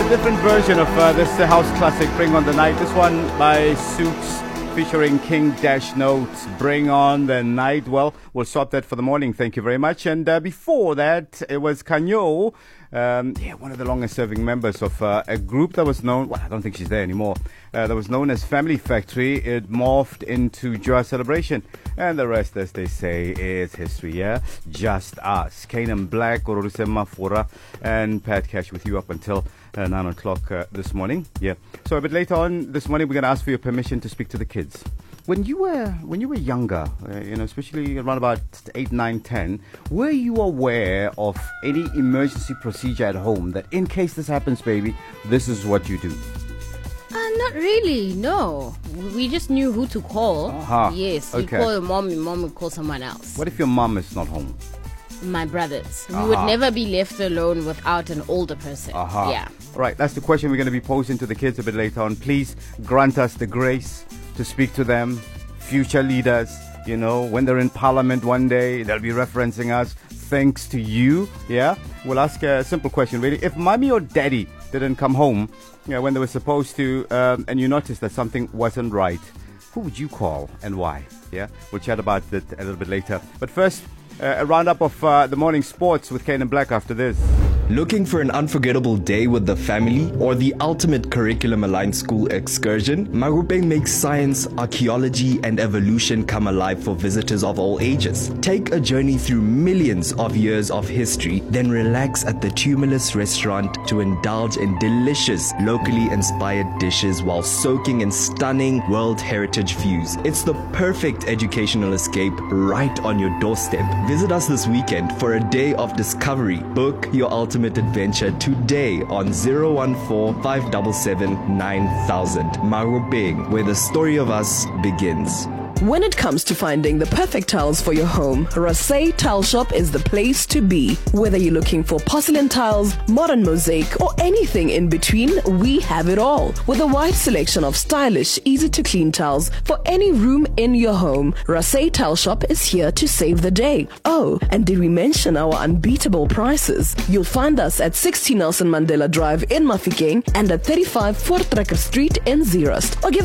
different version of this house classic, Bring On The Night. This one by Suits featuring King Dash Notes, Bring On The Night. Well, we'll swap that for the morning. Thank you very much. And before that, it was Kanyo, one of the longest serving members of a group that was known, well, I don't think she's there anymore, that was known as Family Factory. It morphed into Joa Celebration. And the rest, as they say, is history, yeah? Just us. Kane Black, Ororuse Mafura, and Pat Cash with you up until 9 o'clock this morning. Yeah. So a bit later on this morning, we're going to ask for your permission to speak to the kids. When you were younger, especially around about 8, 9, 10, were you aware of any emergency procedure at home that in case this happens, baby, this is what you do? Not really, no. We just knew who to call. Yes, you call your mom would call someone else. What if your mom is not home? My brothers. We would never be left alone without an older person. Yeah. Right, that's the question we're going to be posing to the kids a bit later on. Please grant us the grace to speak to them, future leaders. When they're in parliament one day, they'll be referencing us thanks to you. Yeah, we'll ask a simple question really. If mommy or daddy didn't come home when they were supposed to, and you noticed that something wasn't right, who would you call and why? Yeah, we'll chat about that a little bit later. But first, a roundup of the morning sports with Kane Black after this. Looking for an unforgettable day with the family or the ultimate curriculum-aligned school excursion? Magupeng makes science, archaeology and evolution come alive for visitors of all ages. Take a journey through millions of years of history, then relax at the Tumulus restaurant to indulge in delicious, locally inspired dishes while soaking in stunning World Heritage views. It's the perfect educational escape right on your doorstep. Visit us this weekend for a day of discovery. Book your ultimate adventure today on 014 577 9000. Magupeng, where the story of us begins. When it comes to finding the perfect tiles for your home, Rasay Tile Shop is the place to be. Whether you're looking for porcelain tiles, modern mosaic, or anything in between, we have it all. With a wide selection of stylish, easy-to-clean tiles for any room in your home, Rasay Tile Shop is here to save the day. Oh, and did we mention our unbeatable prices? You'll find us at 60 Nelson Mandela Drive in Mafikeng and at 35 Fort Trekker Street in Zeerust. Or give